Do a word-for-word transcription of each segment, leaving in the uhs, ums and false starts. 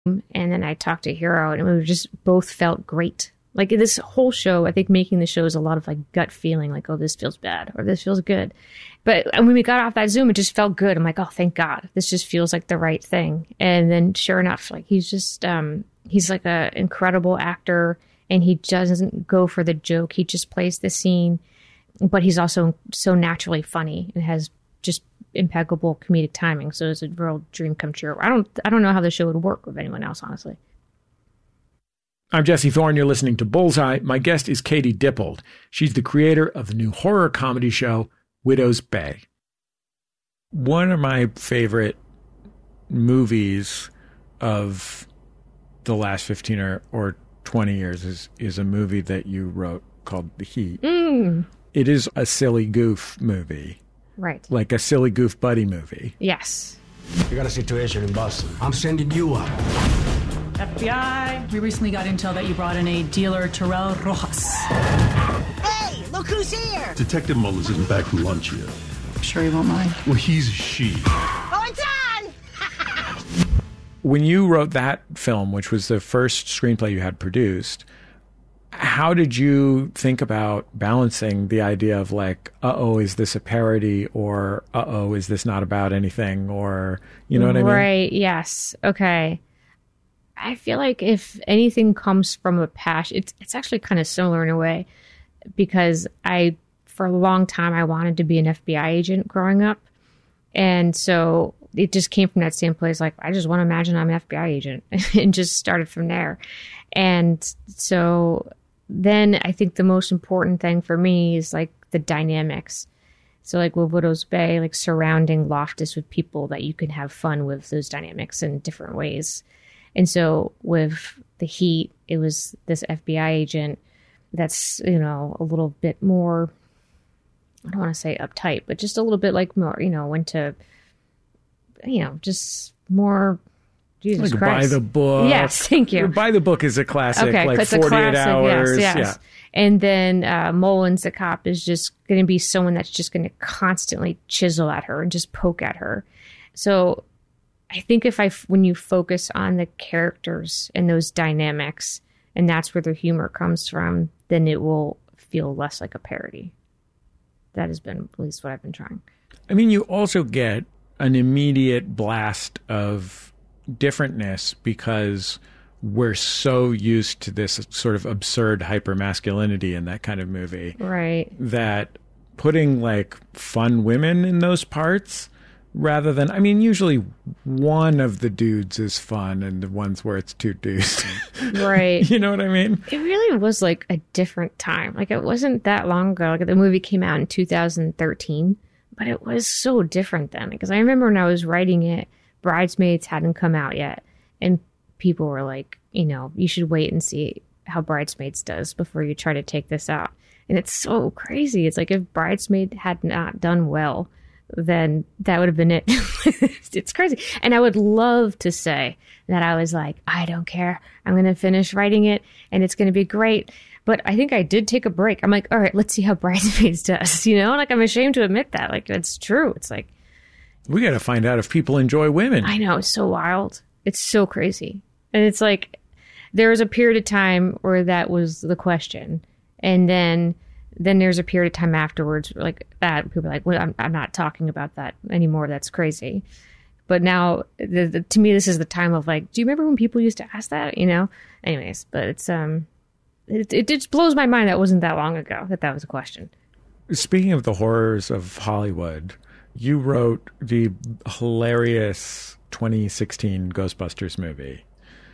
and then I talked to Hero, and we just both felt great. Like this whole show, I think making the show is a lot of like gut feeling, like, oh, this feels bad or this feels good. But when we got off that Zoom, it just felt good. I'm like, oh, thank God. This just feels like the right thing. And then sure enough, like he's just, um, he's like an incredible actor, and he doesn't go for the joke. He just plays the scene, but he's also so naturally funny and has just impeccable comedic timing. So it's a real dream come true. I don't, I don't know how the show would work with anyone else, honestly. I'm Jesse Thorne. You're listening to Bullseye. My guest is Katie Dippold. She's the creator of the new horror comedy show, Widow's Bay. One of my favorite movies of the last fifteen or, or twenty years is, is a movie that you wrote called The Heat. Mm. It is a silly goof movie. Right. Like a silly goof buddy movie. Yes. We got a situation in Boston. I'm sending you up. F B I, we recently got intel that you brought in a dealer, Terrell Rojas. Hey, look who's here! Detective Mullins isn't back from lunch yet. I'm sure he won't mind. Well, he's a she. Oh, it's on! When you wrote that film, which was the first screenplay you had produced, how did you think about balancing the idea of like, uh-oh, is this a parody? Or, uh-oh, is this not about anything? Or, you know what I mean? Right, yes. Okay. I feel like if anything comes from a passion, it's it's actually kind of similar in a way, because I, for a long time, I wanted to be an F B I agent growing up. And so it just came from that same place. Like, I just want to imagine I'm an F B I agent and just started from there. And so then I think the most important thing for me is like the dynamics. So like with Widow's Bay, like surrounding Loftus with people that you can have fun with those dynamics in different ways. And so with The Heat, it was this F B I agent that's, you know, a little bit more, I don't want to say uptight, but just a little bit like more, you know, went to, you know, just more, Jesus like Christ. By the Book. Yes, thank you. By the Book is a classic, okay, like it's forty-eight a classic, hours. Yes, yes. Yeah. And then uh, Mullins, the cop, is just going to be someone that's just going to constantly chisel at her and just poke at her. So I think if I, when you focus on the characters and those dynamics, and that's where the humor comes from, then it will feel less like a parody. That has been at least what I've been trying. I mean, you also get an immediate blast of differentness because we're so used to this sort of absurd hypermasculinity in that kind of movie. Right. That putting like fun women in those parts rather than, I mean, usually one of the dudes is fun and the ones where it's two dudes. Right. You know what I mean? It really was like a different time. Like it wasn't that long ago. Like the movie came out in two thousand thirteen, but it was so different then. Because I remember when I was writing it, Bridesmaids hadn't come out yet. And people were like, you know, you should wait and see how Bridesmaids does before you try to take this out. And it's so crazy. It's like if Bridesmaid had not done well, then that would have been it. It's crazy. And I would love to say that I was like, I don't care. I'm going to finish writing it and it's going to be great. But I think I did take a break. I'm like, all right, let's see how Bridesmaids does. You know, like I'm ashamed to admit that. Like, it's true. It's like, we got to find out if people enjoy women. I know. It's so wild. It's so crazy. And it's like, there was a period of time where that was the question. And then Then there's a period of time afterwards like that. People are like, well, I'm, I'm not talking about that anymore. That's crazy. But now, the, the, to me, this is the time of like, do you remember when people used to ask that? You know? Anyways, but it's, um, it, it just blows my mind that wasn't that long ago that that was a question. Speaking of the horrors of Hollywood, you wrote the hilarious twenty sixteen Ghostbusters movie,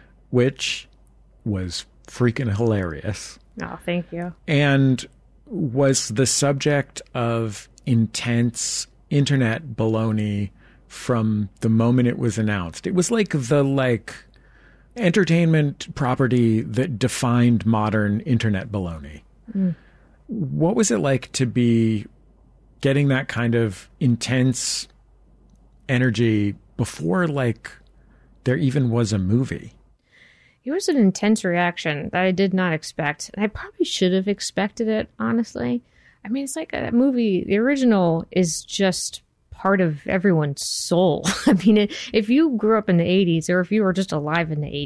which was freaking hilarious. Oh, thank you. And was the subject of intense internet baloney from the moment it was announced. It was like the like entertainment property that defined modern internet baloney. Mm. What was it like to be getting that kind of intense energy before like there even was a movie? It was an intense reaction that I did not expect. I probably should have expected it, honestly. I mean, it's like a movie. The original is just part of everyone's soul. I mean, if you grew up in the eighties or if you were just alive in the